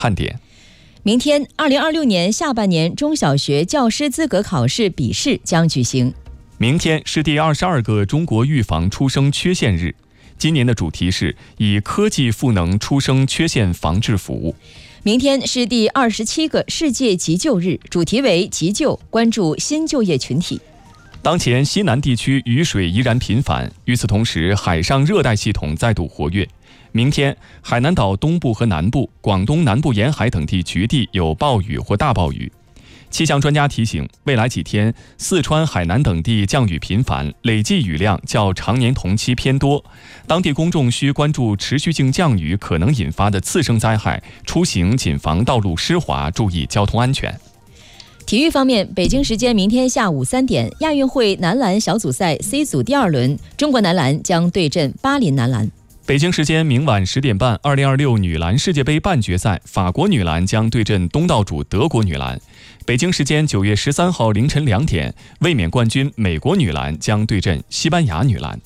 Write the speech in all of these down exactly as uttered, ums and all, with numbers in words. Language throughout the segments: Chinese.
看点。 明天二零二六年下半年中小学教师资格考试笔试将举行。 明天是第二十二个中国预防出生缺陷日，今年的主题是以科技赋能出生缺陷防治服务。 明天是第二十七个世界急救日，主题为急救，关注新就业群体。 当前西南地区雨水依然频繁，与此同时，海上热带系统再度活跃。明天，海南岛东部和南部、广东南部沿海等地局地有暴雨或大暴雨。气象专家提醒，未来几天，四川、海南等地降雨频繁，累计雨量较常年同期偏多。当地公众需关注持续性降雨可能引发的次生灾害，出行谨防道路湿滑，注意交通安全。 体育方面，北京时间明天下午三点，亚运会男篮小组赛 C 组第二轮，中国男篮将对阵巴林男篮。 北京时间明晚十点半，二零二六女篮世界杯半决赛，法国女篮将对阵东道主德国女篮。北京时间九月十三号凌晨两点，卫冕冠军美国女篮将对阵西班牙女篮。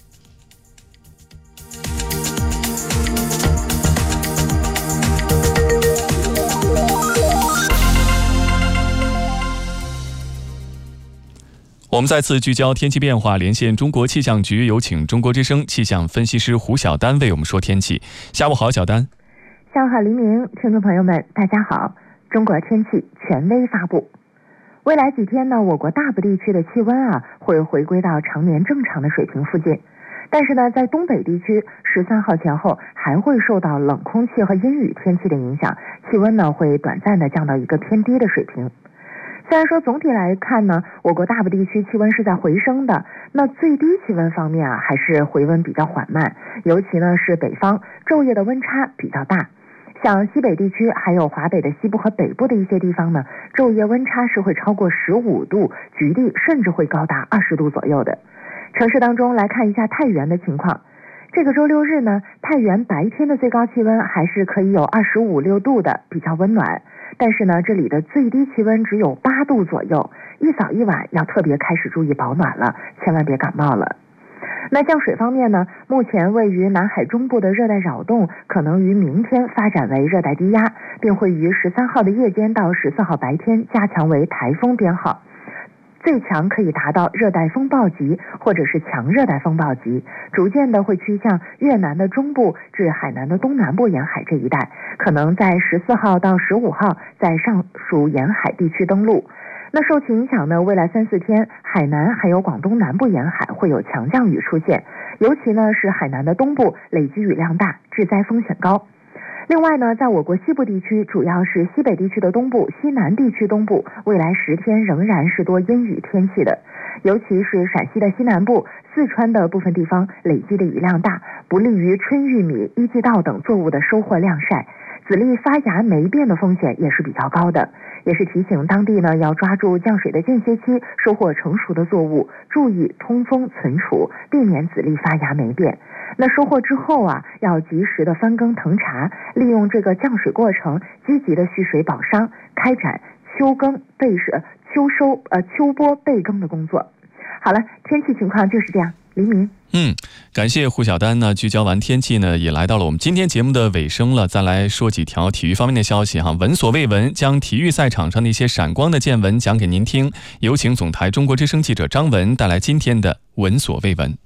我们再次聚焦天气变化，连线中国气象局，有请中国之声气象分析师胡晓丹为我们说天气。下午好，小丹。 下午好，黎明，听众朋友们，大家好。中国天气权威发布，未来几天呢，我国大部地区的气温啊会回归到常年正常的水平附近，但是呢，在东北地区十三号前后还会受到冷空气和阴雨天气的影响，气温呢会短暂的降到一个偏低的水平。虽然说总体来看呢，我国大部地区气温是在回升的，那最低气温方面啊，还是回温比较缓慢，尤其呢是北方昼夜的温差比较大。像西北地区还有华北的西部和北部的一些地方呢，昼夜温差是会超过十五度，局地甚至会高达二十度左右的。城市当中来看一下太原的情况，这个周六日呢，太原白天的最高气温还是可以有二十五六度的，比较温暖。但是呢，这里的最低气温只有八度左右，一早一晚要特别开始注意保暖了，千万别感冒了。那降水方面呢，目前位于南海中部的热带扰动可能于明天发展为热带低压，并会于十三号的夜间到十四号白天加强为台风编号，最强可以达到热带风暴级或者是强热带风暴级，逐渐的会趋向越南的中部至海南的东南部沿海这一带，可能在十四号到十五号在上述沿海地区登陆。那受其影响呢，未来三四天，海南还有广东南部沿海会有强降雨出现，尤其呢是海南的东部累积雨量大，致灾风险高。另外呢，在我国西部地区，主要是西北地区的东部、西南地区东部，未来十天仍然是多阴雨天气的，尤其是陕西的西南部、四川的部分地方累积的雨量大，不利于春玉米、一季稻等作物的收获晾晒，籽粒发芽霉变的风险也是比较高的。也是提醒当地呢，要抓住降水的间歇期，收获成熟的作物，注意通风存储，避免籽粒发芽霉变。那收获之后啊，要及时的翻耕腾茬，利用这个降水过程，积极的蓄水保墒，开展秋耕备是秋收呃秋播备耕的工作。好了，天气情况就是这样。黎明。 嗯，感谢胡晓丹呢。聚焦完天气呢，也来到了我们今天节目的尾声了。再来说几条体育方面的消息哈。闻所未闻，将体育赛场上的一些闪光的见闻讲给您听。有请总台中国之声记者张文带来今天的闻所未闻。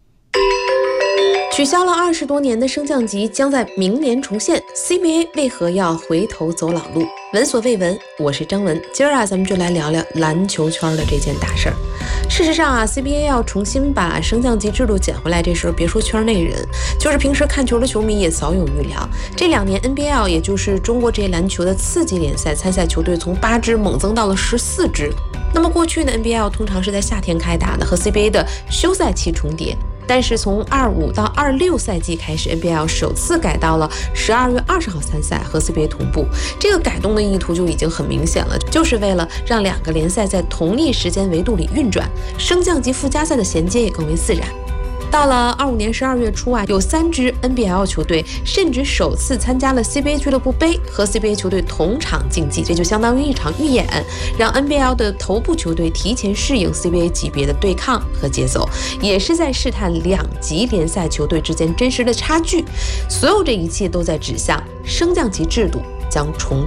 取消了二十多年的升降级将在明年重现 ，C B A 为何要回头走老路？闻所未闻，我是张文。今儿啊，咱们就来聊聊篮球圈的这件大事儿。事实上啊 ，C B A 要重新把升降级制度捡回来，这事儿别说圈内人，就是平时看球的球迷也早有预料。这两年 N B L 也就是中国职业篮球的次级联赛，参赛球队从八支猛增到了十四支。那么过去的 N B L 通常是在夏天开打的，和 C B A 的休赛期重叠。但是从二五到二六赛季开始 ，N B L 首次改到了十二月二十号参赛，和 C B A 同步。这个改动的意图就已经很明显了，就是为了让两个联赛在同一时间维度里运转，升降级附加赛的衔接也更为自然。到了二五年十二月初啊，有三支 N B L 球队甚至首次参加了 C B A 俱乐部杯，和 C B A 球队同场竞技，这就相当于一场预演，让 N B L 的头部球队提前适应 C B A 级别的对抗和节奏，也是在试探两级联赛球队之间真实的差距。所有这一切都在指向升降级制度将将重